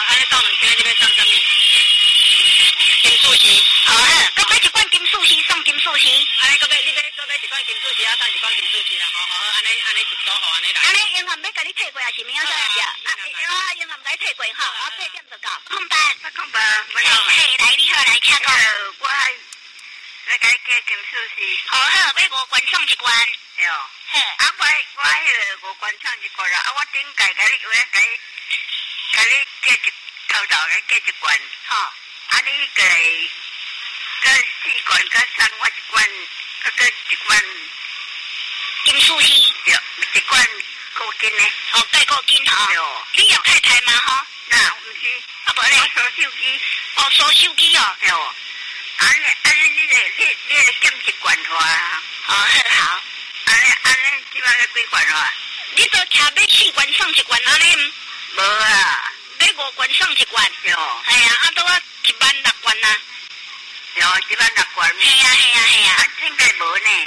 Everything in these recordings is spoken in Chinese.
安尼到两千，你要送什么？金属丝。 好好，搁买一罐金属丝，送金属丝。 安尼搁买，你要搁买一罐金属丝啊，送一罐金属丝啦。好，安尼是组合安尼来。 安尼银行要甲你退过，还是明仔载呀？银行甲你退过吼，8点就到。空班。 空班，没有。 嘿，来你好，来请讲。 我来甲你加金属丝。 好好，要5罐送1罐。 对哦。嘿。我迄个5罐送1罐啦，我顶届甲你加你加头加1罐。吼。你个4罐，佮送我1罐，佮1罐金属丝。 对，1罐固金呢。 哦，带固金吼。 对哦。 你用太太吗？吼。 那毋是。 啊，无咧。 我收手机。 哦，收手机哦。 对哦。你来减1罐花。 哦，好。 即摆要几罐花？ 你都徛要4罐送1罐安尼？ 无啊。 要5罐送1罐。 对哦。 系啊，啊，都我16000罐呐。 对哦，16000罐。 系啊。 真介无呢。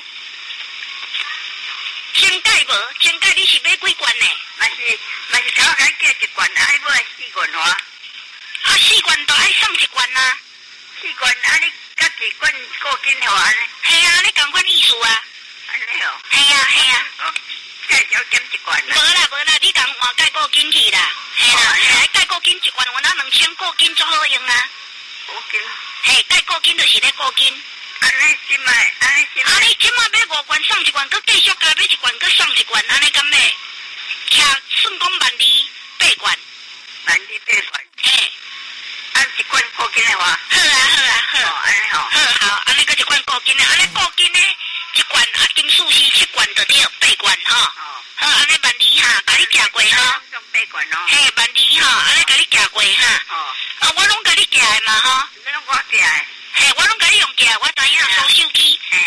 真介无，真介你是买几罐呢？ 嘛是头家加1罐，爱买4罐花。 啊，4罐都爱送1罐呐。 4罐，你加1罐固金花呢？ 系啊，你同款意思啊。 安尼哦。 系啊。 介少减1罐。 无啦，你共换介固金去啦。系啦，介固金1罐，有那2000固金最好用啊。 固金。 嘿，介固金就是咧固金。 安尼即摆。 你即摆买5罐送1罐，佮继续加买1罐，佮送1罐，安尼敢咩？算讲128罐。 128罐。 嘿。 1罐固金的话。 好啊。 哦，安尼吼。 好，安尼佮1罐固金的，安尼固金的1罐啊，金属丝7罐就对8罐吼。好，安尼120哈，甲你食过吼。 送8罐咯。 嘿，120哈，安尼甲你食过哈。我拢甲你寄的嘛吼。 你拢我寄的。 嘿，我拢甲你用寄，我知影收手机。